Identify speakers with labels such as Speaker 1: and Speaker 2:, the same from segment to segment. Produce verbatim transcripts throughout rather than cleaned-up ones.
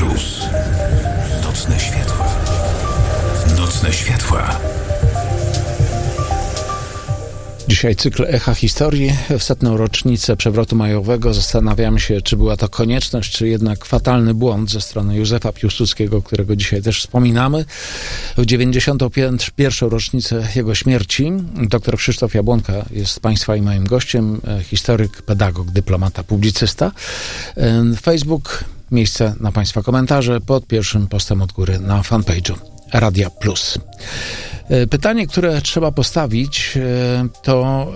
Speaker 1: Plus. Nocne światła. Nocne światła.
Speaker 2: Dzisiaj cykl Echa Historii. W setną rocznicę przewrotu majowego zastanawiamy się, czy była to konieczność, czy jednak fatalny błąd ze strony Józefa Piłsudskiego, którego dzisiaj też wspominamy. W dziewięćdziesiątą pierwszą rocznicę jego śmierci dr Krzysztof Jabłonka jest Państwa i moim gościem, historyk, pedagog, dyplomata, publicysta. Facebook, miejsce na Państwa komentarze pod pierwszym postem od góry na fanpage'u Radia Plus. Pytanie, które trzeba postawić, to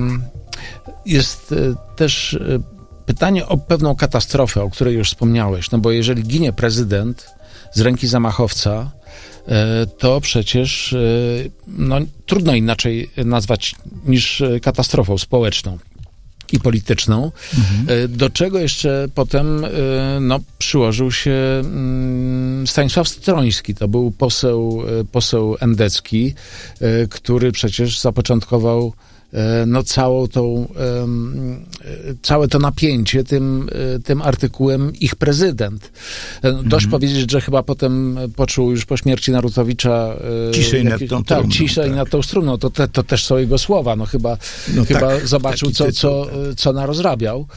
Speaker 2: jest też pytanie o pewną katastrofę, o której już wspomniałeś. No bo jeżeli ginie prezydent z ręki zamachowca, to przecież no, trudno inaczej nazwać niż katastrofą społeczną i polityczną, mhm. do czego jeszcze potem no, przyłożył się Stanisław Stroński. To był poseł, poseł endecki, który przecież zapoczątkował no całą tą, całe to napięcie tym, tym artykułem Ich prezydent. Dość mm-hmm. powiedzieć, że chyba potem poczuł już po śmierci Narutowicza
Speaker 3: ciszej nad tą trumną.
Speaker 2: Tak, ciszej
Speaker 3: tak.
Speaker 2: nad tą strumną. To, te, to też są jego słowa. No chyba,
Speaker 3: no
Speaker 2: chyba
Speaker 3: tak,
Speaker 2: zobaczył, co, tytuł, co, tak. co narozrabiał.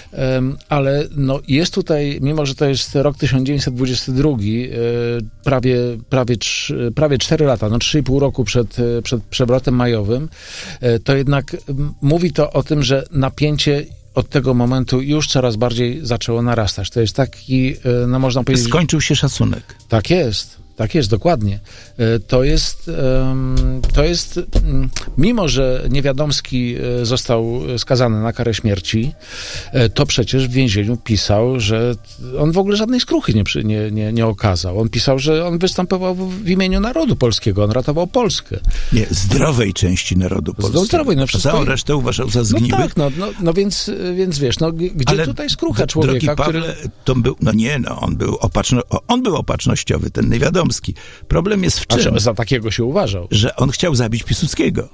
Speaker 2: Ale no jest tutaj, mimo że to jest rok tysiąc dziewięćset dwudziesty drugi, prawie, prawie, prawie cztery lata, no trzy i pół roku przed, przed przewrotem majowym, to jednak mówi to o tym, że napięcie od tego momentu już coraz bardziej zaczęło narastać. To jest taki, no można powiedzieć...
Speaker 3: Skończył się szacunek.
Speaker 2: Tak jest. Tak jest, dokładnie. To jest, to jest, mimo że Niewiadomski został skazany na karę śmierci, to przecież w więzieniu pisał, że on w ogóle żadnej skruchy nie, nie, nie, nie okazał. On pisał, że on występował w imieniu narodu polskiego, on ratował Polskę.
Speaker 3: Nie, zdrowej części narodu polskiego.
Speaker 2: Zdrowej, no
Speaker 3: a całą resztę uważał za zgniłych.
Speaker 2: No tak, no, no, no więc, więc wiesz, no, gdzie
Speaker 3: ale
Speaker 2: tutaj skrucha człowieka,
Speaker 3: Pawle,
Speaker 2: który...
Speaker 3: to był, no nie, no, on był, opatrzno, on był opatrznościowy, ten Niewiadomski. Problem jest w czym?
Speaker 2: A za takiego się uważał.
Speaker 3: Że on chciał zabić Piłsudskiego.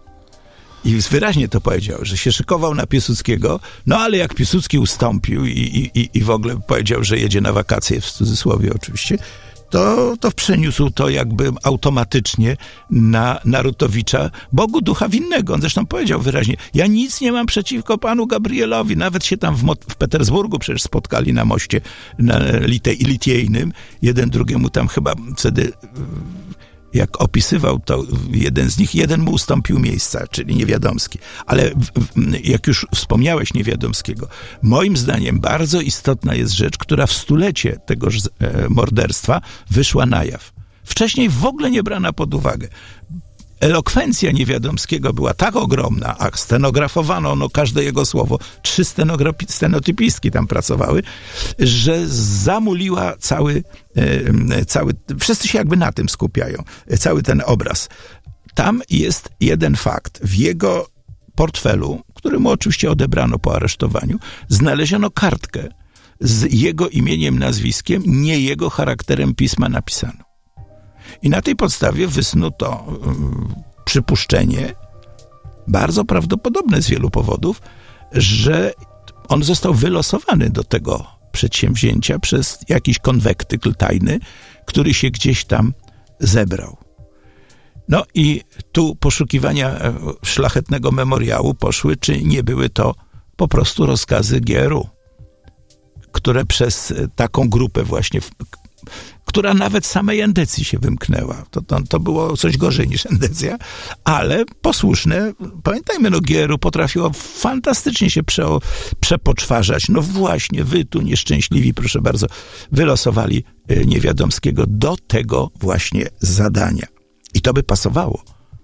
Speaker 3: I wyraźnie to powiedział, że się szykował na Piłsudskiego, no ale jak Piłsudski ustąpił i, i, i w ogóle powiedział, że jedzie na wakacje, w cudzysłowie oczywiście, to, to przeniósł to jakby automatycznie na Narutowicza, Bogu ducha winnego. On zresztą powiedział wyraźnie, ja nic nie mam przeciwko panu Gabrielowi. Nawet się tam w, Mo- w Petersburgu przecież spotkali na moście na Litej- Litiejnym. Jeden drugiemu tam chyba wtedy, jak opisywał to jeden z nich, jeden mu ustąpił miejsca, czyli Niewiadomski. Ale w, w, jak już wspomniałeś Niewiadomskiego, moim zdaniem bardzo istotna jest rzecz, która w stulecie tegoż e, morderstwa wyszła na jaw. Wcześniej w ogóle nie brana pod uwagę. Elokwencja Niewiadomskiego była tak ogromna, a stenografowano no, każde jego słowo, trzy stenografi- stenotypistki tam pracowały, że zamuliła cały, e, cały, wszyscy się jakby na tym skupiają, cały ten obraz. Tam jest jeden fakt. W jego portfelu, który mu oczywiście odebrano po aresztowaniu, znaleziono kartkę z jego imieniem, nazwiskiem, nie jego charakterem pisma napisano. I na tej podstawie wysnuto um, przypuszczenie, bardzo prawdopodobne z wielu powodów, że on został wylosowany do tego przedsięwzięcia przez jakiś konwektykl tajny, który się gdzieś tam zebrał. No i tu poszukiwania szlachetnego memoriału poszły, czy nie były to po prostu rozkazy G R U, które przez taką grupę właśnie... W, która nawet samej endecji się wymknęła. To, to, to było coś gorzej niż endecja, ale posłuszne, pamiętajmy, no G R U potrafiło fantastycznie się prze, przepoczwarzać. No właśnie, wy tu nieszczęśliwi, proszę bardzo, wylosowali Niewiadomskiego do tego właśnie zadania. I to by pasowało.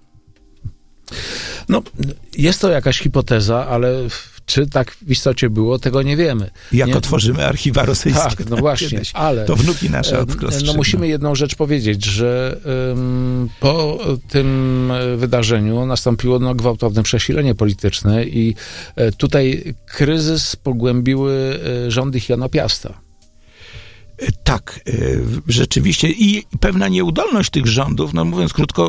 Speaker 2: No, jest to jakaś hipoteza, ale czy tak w istocie było, tego nie wiemy.
Speaker 3: Jak
Speaker 2: nie...
Speaker 3: otworzymy archiwa rosyjskie.
Speaker 2: Tak, no właśnie,
Speaker 3: kiedyś,
Speaker 2: ale...
Speaker 3: To wnuki nasze odkrostrzygną.
Speaker 2: No musimy jedną rzecz powiedzieć, że um, po tym wydarzeniu nastąpiło no, gwałtowne przesilenie polityczne i e, tutaj kryzys pogłębiły e, rządy Jana Piasta.
Speaker 3: Tak, rzeczywiście. I pewna nieudolność tych rządów, no mówiąc krótko,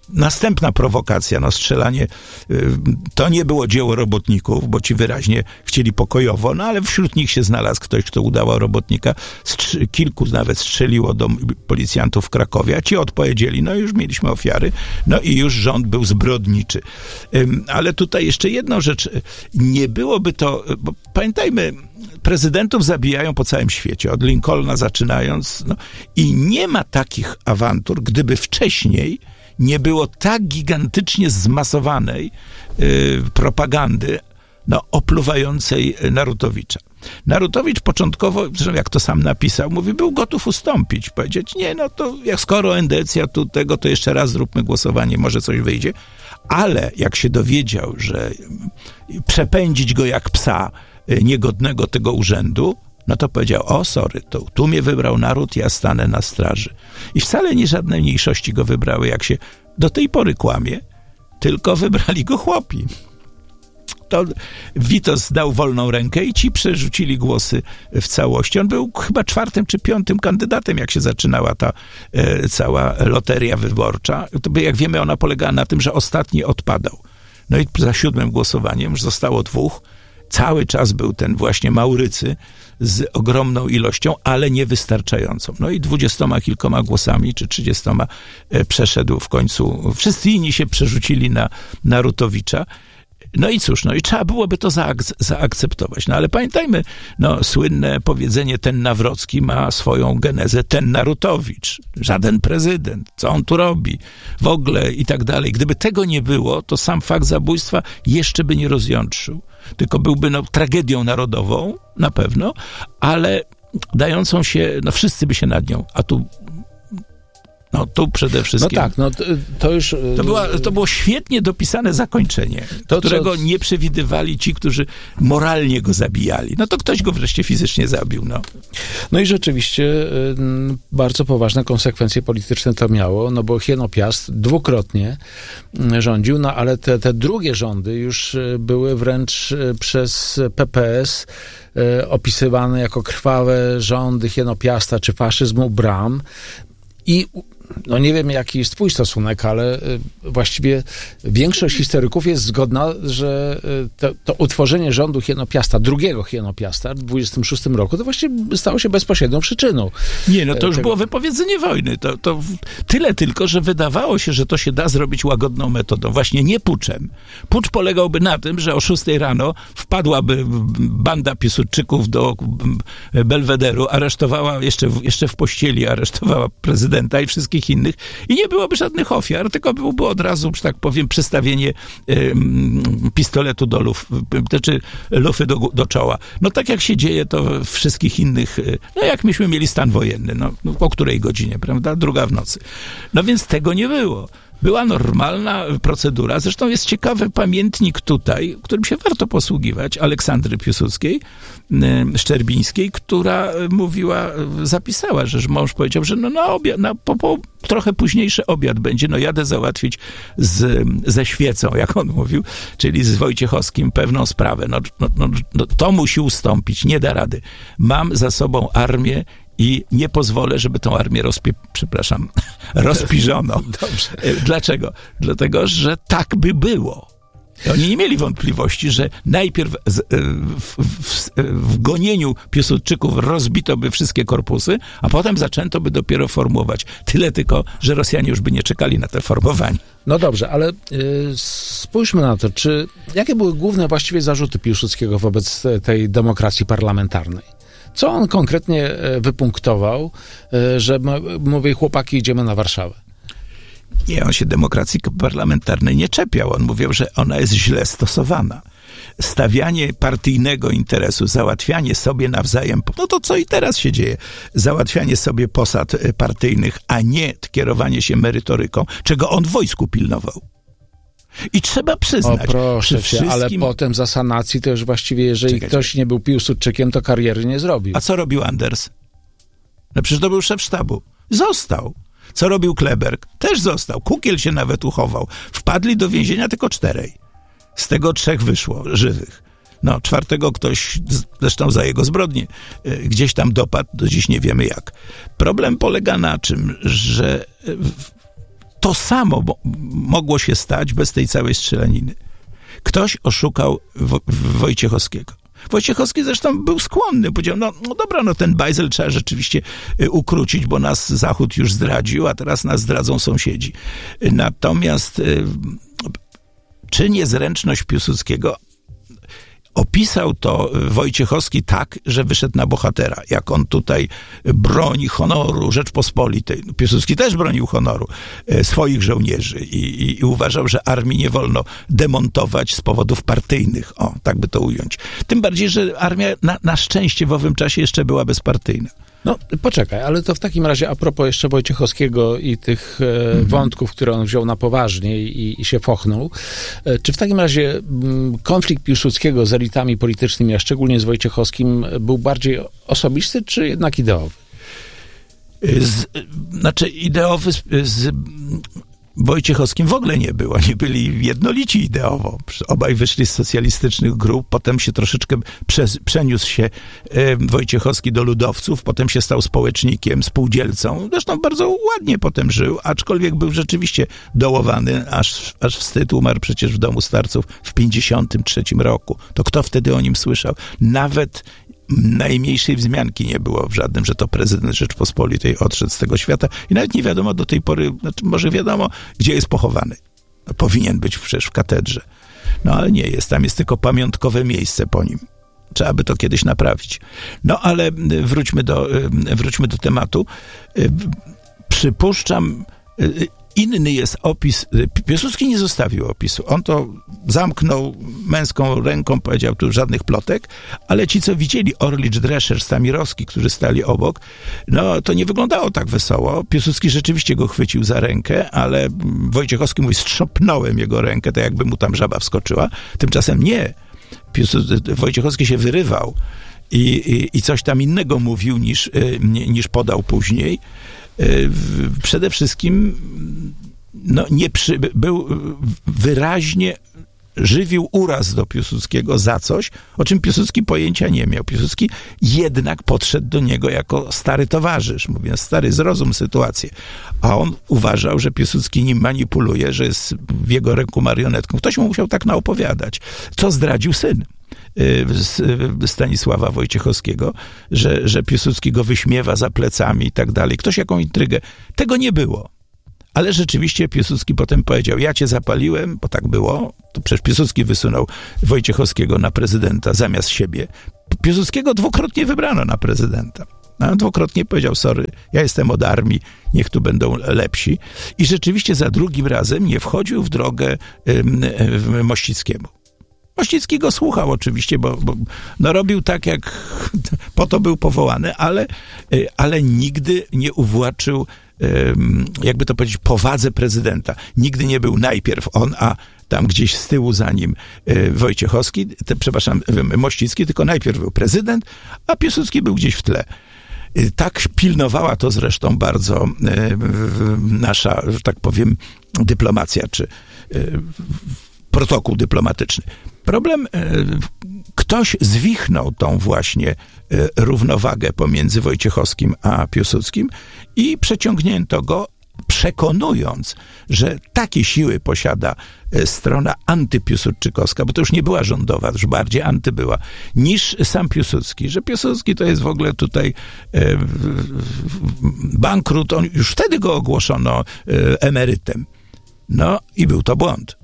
Speaker 3: Następna prowokacja, no strzelanie, to nie było dzieło robotników, bo ci wyraźnie chcieli pokojowo, no ale wśród nich się znalazł ktoś, kto udawał robotnika. Strzy- kilku nawet strzeliło do policjantów w Krakowie, a ci odpowiedzieli, no już mieliśmy ofiary, no i już rząd był zbrodniczy. Ale tutaj jeszcze jedną rzecz, nie byłoby to, bo pamiętajmy, prezydentów zabijają po całym świecie, od Lincolna zaczynając, no, i nie ma takich awantur, gdyby wcześniej nie było tak gigantycznie zmasowanej y, propagandy, no, opluwającej Narutowicza. Narutowicz początkowo, zresztą jak to sam napisał, mówi, był gotów ustąpić, powiedzieć, nie, no to jak skoro endecja tu tego, to jeszcze raz zróbmy głosowanie, może coś wyjdzie, ale jak się dowiedział, że przepędzić go jak psa y, niegodnego tego urzędu, no to powiedział, o sorry, to tu mnie wybrał naród, ja stanę na straży. I wcale nie żadne mniejszości go wybrały, jak się do tej pory kłamie, tylko wybrali go chłopi. To Witos dał wolną rękę i ci przerzucili głosy w całości. On był chyba czwartym czy piątym kandydatem, jak się zaczynała ta e, cała loteria wyborcza. To, jak wiemy, ona polegała na tym, że ostatni odpadał. No i za siódmym głosowaniem już zostało dwóch. Cały czas był ten właśnie Maurycy z ogromną ilością, ale niewystarczającą. No i dwudziestoma kilkoma głosami, czy trzydziestoma przeszedł w końcu. Wszyscy inni się przerzucili na Narutowicza. No i cóż, no i trzeba byłoby to zaak- zaakceptować. No ale pamiętajmy, no słynne powiedzenie, ten Nawrocki ma swoją genezę, ten Narutowicz, żaden prezydent, co on tu robi, w ogóle i tak dalej. Gdyby tego nie było, to sam fakt zabójstwa jeszcze by nie rozjątrzył. Tylko byłby no, tragedią narodową, na pewno, ale dającą się, no wszyscy by się nad nią, a tu no tu przede wszystkim.
Speaker 2: No tak, no to, to już...
Speaker 3: To, była, to było świetnie dopisane zakończenie, to, którego co... nie przewidywali ci, którzy moralnie go zabijali. No to ktoś go wreszcie fizycznie zabił, no.
Speaker 2: No i rzeczywiście y, bardzo poważne konsekwencje polityczne to miało, no bo Hieno Piast dwukrotnie y, rządził, no ale te, te drugie rządy już y, były wręcz y, przez P P S y, opisywane jako krwawe rządy Hieno Piasta czy faszyzmu Bram. I no nie wiem, jaki jest twój stosunek, ale właściwie większość historyków jest zgodna, że to, to utworzenie rządu Hieno Piasta, drugiego Hieno Piasta w dwudziestym szóstym roku, to właściwie stało się bezpośrednią przyczyną.
Speaker 3: Nie, no to już
Speaker 2: tego.
Speaker 3: było wypowiedzenie wojny. To, to tyle tylko, że wydawało się, że to się da zrobić łagodną metodą. Właśnie nie puczem. Pucz polegałby na tym, że o szóstej rano wpadłaby banda Piłsudczyków do Belwederu, aresztowała jeszcze w, jeszcze w pościeli, aresztowała prezydenta i wszystkich innych i nie byłoby żadnych ofiar, tylko byłoby od razu, że tak powiem, przystawienie y, pistoletu do luf, czy lufy do, do czoła. No tak jak się dzieje to w wszystkich innych, no jak myśmy mieli stan wojenny, no, no o której godzinie, prawda? Druga w nocy. No więc tego nie było. Była normalna procedura. Zresztą jest ciekawy pamiętnik tutaj, którym się warto posługiwać, Aleksandry Piłsudskiej, Szczerbińskiej, która mówiła, zapisała, że mąż powiedział, że no na obiad, na, po, po, trochę późniejszy obiad będzie, no jadę załatwić z, ze świecą, jak on mówił, czyli z Wojciechowskim pewną sprawę. No, no, no, no to musi ustąpić, nie da rady. Mam za sobą armię i nie pozwolę, żeby tą armię rozpie... przepraszam, rozpiżono. Dobrze. Dlaczego? Dlatego, że tak by było. Oni nie mieli wątpliwości, że najpierw z, w, w, w gonieniu Piłsudczyków rozbito by wszystkie korpusy, a potem zaczęto by dopiero formować. Tyle tylko, że Rosjanie już by nie czekali na te formowanie.
Speaker 2: No dobrze, ale y, spójrzmy na to, czy jakie były główne właściwie zarzuty Piłsudskiego wobec tej demokracji parlamentarnej? Co on konkretnie wypunktował, że mówi, chłopaki, idziemy na Warszawę?
Speaker 3: Nie, on się demokracji parlamentarnej nie czepiał. On mówił, że ona jest źle stosowana. Stawianie partyjnego interesu, załatwianie sobie nawzajem, no to co i teraz się dzieje, załatwianie sobie posad partyjnych, a nie kierowanie się merytoryką, czego on w wojsku pilnował. I trzeba przyznać,
Speaker 2: o proszę cię,
Speaker 3: wszystkim...
Speaker 2: ale potem za sanacji to już właściwie, jeżeli czekaj, ktoś czekaj. nie był Piłsudczykiem, to kariery nie zrobił.
Speaker 3: A co robił Anders? No przecież to był szef sztabu. Został. Co robił Kleberg? Też został. Kukiel się nawet uchował. Wpadli do więzienia tylko czterej. Z tego trzech wyszło żywych. No, czwartego ktoś, zresztą za jego zbrodnie, gdzieś tam dopadł, do dziś nie wiemy jak. Problem polega na czym, że to samo bo, mogło się stać bez tej całej strzelaniny. Ktoś oszukał Wo- Wojciechowskiego. Wojciechowski zresztą był skłonny, powiedział, no, no dobra, no ten bajzel trzeba rzeczywiście y, ukrócić, bo nas Zachód już zdradził, a teraz nas zdradzą sąsiedzi. Natomiast y, czy niezręczność Piłsudskiego, opisał to Wojciechowski tak, że wyszedł na bohatera. Jak on tutaj broni honoru Rzeczpospolitej. Piłsudski też bronił honoru e, swoich żołnierzy i, i, i uważał, że armii nie wolno demontować z powodów partyjnych. O, tak by to ująć. Tym bardziej, że armia na, na szczęście w owym czasie jeszcze była bezpartyjna.
Speaker 2: No, poczekaj, ale to w takim razie a propos jeszcze Wojciechowskiego i tych e, mhm. wątków, które on wziął na poważnie i, i się fochnął. E, czy w takim razie m, konflikt Piłsudskiego z elitami politycznymi, a szczególnie z Wojciechowskim, był bardziej osobisty, czy jednak ideowy?
Speaker 3: Z, znaczy ideowy z, z Wojciechowskim w ogóle nie było. Nie byli jednolici ideowo. Obaj wyszli z socjalistycznych grup, potem się troszeczkę przez, przeniósł się e, Wojciechowski do ludowców, potem się stał społecznikiem, spółdzielcą. Zresztą bardzo ładnie potem żył, aczkolwiek był rzeczywiście dołowany, aż, aż wstyd, umarł przecież w domu starców w pięćdziesiątym trzecim roku. To kto wtedy o nim słyszał? Nawet najmniejszej wzmianki nie było w żadnym, że to prezydent Rzeczpospolitej odszedł z tego świata i nawet nie wiadomo do tej pory, znaczy może wiadomo, gdzie jest pochowany. No, powinien być przecież w katedrze. No ale nie jest, tam jest tylko pamiątkowe miejsce po nim. Trzeba by to kiedyś naprawić. No ale wróćmy do, wróćmy do tematu. Przypuszczam, inny jest opis. Piłsudski nie zostawił opisu. On to zamknął męską ręką, powiedział tu żadnych plotek, ale ci, co widzieli Orlicz, Drescher, Stamirowski, którzy stali obok, no to nie wyglądało tak wesoło. Piłsudski rzeczywiście go chwycił za rękę, ale Wojciechowski mówi, strzopnąłem jego rękę, tak jakby mu tam żaba wskoczyła. Tymczasem nie. Piłsud- Wojciechowski się wyrywał i, i, i coś tam innego mówił niż, niż podał później. Przede wszystkim no, nie przy, był wyraźnie żywił uraz do Piłsudskiego za coś, o czym Piłsudski pojęcia nie miał. Piłsudski jednak podszedł do niego jako stary towarzysz, mówiąc, stary, zrozum sytuację. A on uważał, że Piłsudski nim manipuluje, że jest w jego ręku marionetką. Ktoś mu musiał tak naopowiadać. Co zdradził syn Stanisława Wojciechowskiego, że, że Piłsudski go wyśmiewa za plecami i tak dalej. Ktoś jaką intrygę. Tego nie było. Ale rzeczywiście Piłsudski potem powiedział, ja cię zapaliłem, bo tak było. To przecież Piłsudski wysunął Wojciechowskiego na prezydenta zamiast siebie. Piłsudskiego dwukrotnie wybrano na prezydenta. A dwukrotnie powiedział, sorry, ja jestem od armii, niech tu będą lepsi. I rzeczywiście za drugim razem nie wchodził w drogę ym, ym, Mościckiemu. Mościcki go słuchał oczywiście, bo, bo no robił tak, jak po to był powołany, ale, ale nigdy nie uwłaczył, jakby to powiedzieć, powadze prezydenta. Nigdy nie był najpierw on, a tam gdzieś z tyłu za nim Wojciechowski, te, przepraszam, Mościcki, tylko najpierw był prezydent, a Piłsudski był gdzieś w tle. Tak pilnowała to zresztą bardzo nasza, że tak powiem, dyplomacja, czy protokół dyplomatyczny. Problem, ktoś zwichnął tą właśnie równowagę pomiędzy Wojciechowskim a Piłsudskim i przeciągnięto go, przekonując, że takie siły posiada strona antypiłsudczykowska, bo to już nie była rządowa, już bardziej anty była, niż sam Piłsudski, że Piłsudski to jest w ogóle tutaj e, bankrut, on, już wtedy go ogłoszono e, emerytem. No i był to błąd.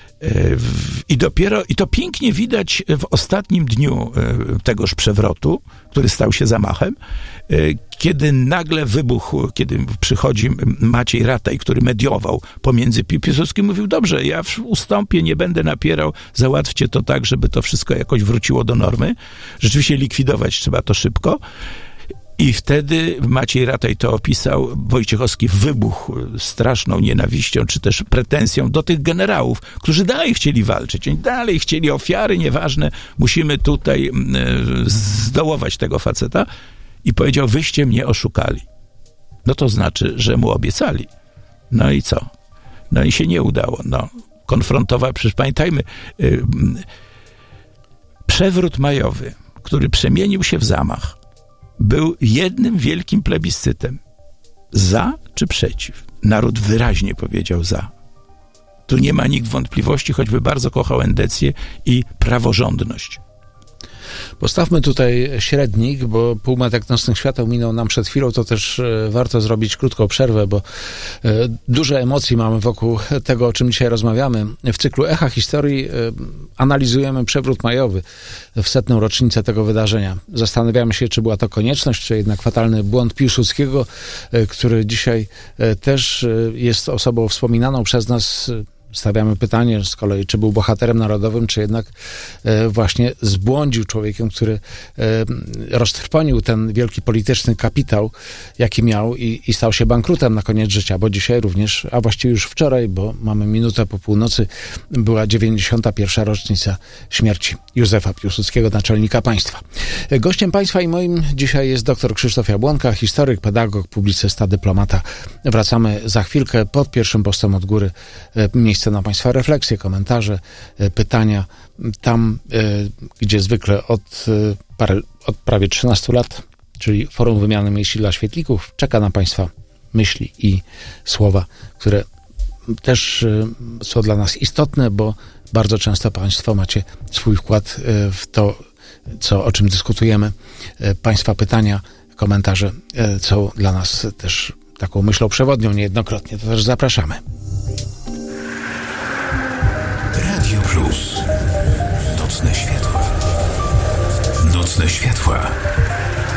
Speaker 3: I dopiero, i to pięknie widać w ostatnim dniu tegoż przewrotu, który stał się zamachem, kiedy nagle wybuchł, kiedy przychodzi Maciej Rataj, który mediował pomiędzy Piłsudskim, mówił, dobrze, ja ustąpię, nie będę napierał, załatwcie to tak, żeby to wszystko jakoś wróciło do normy. Rzeczywiście likwidować trzeba to szybko. I wtedy Maciej Rataj to opisał, Wojciechowski wybuchł straszną nienawiścią, czy też pretensją do tych generałów, którzy dalej chcieli walczyć, oni dalej chcieli ofiary, nieważne, musimy tutaj zdołować tego faceta. I powiedział, wyście mnie oszukali. No to znaczy, że mu obiecali. No i co? No i się nie udało. No, konfrontował, przecież pamiętajmy, yy, przewrót majowy, który przemienił się w zamach, był jednym wielkim plebiscytem. Za czy przeciw? naród wyraźnie powiedział za. Tu nie ma nikt wątpliwości, choćby bardzo kochał endecję i praworządność.
Speaker 2: Postawmy tutaj średnik, bo półmetek nocnych świateł minął nam przed chwilą, to też e, warto zrobić krótką przerwę, bo e, duże emocje mamy wokół tego, o czym dzisiaj rozmawiamy. W cyklu Echa Historii e, analizujemy przewrót majowy w setną rocznicę tego wydarzenia. Zastanawiamy się, czy była to konieczność, czy jednak fatalny błąd Piłsudskiego, e, który dzisiaj e, też e, jest osobą wspominaną przez nas. Stawiamy pytanie z kolei, czy był bohaterem narodowym, czy jednak e, właśnie zbłądził, człowiekiem, który e, roztrwonił ten wielki polityczny kapitał, jaki miał i, i stał się bankrutem na koniec życia, bo dzisiaj również, a właściwie już wczoraj, bo mamy minutę po północy, była dziewięćdziesiąta pierwsza rocznica śmierci Józefa Piłsudskiego, naczelnika państwa. Gościem państwa i moim dzisiaj jest dr Krzysztof Jabłonka, historyk, pedagog, publicysta, dyplomata. Wracamy za chwilkę pod pierwszym postem od góry. Miejsce na państwa refleksje, komentarze, pytania. Tam, gdzie zwykle od, parę, od prawie trzynastu lat, czyli Forum Wymiany Myśli dla Świetlików, czeka na państwa myśli i słowa, które też są dla nas istotne, bo bardzo często państwo macie swój wkład w to, co, o czym dyskutujemy. Państwa pytania, komentarze są dla nas też taką myślą przewodnią niejednokrotnie. To też zapraszamy.
Speaker 1: Radio Plus. Nocne światła. Nocne światła.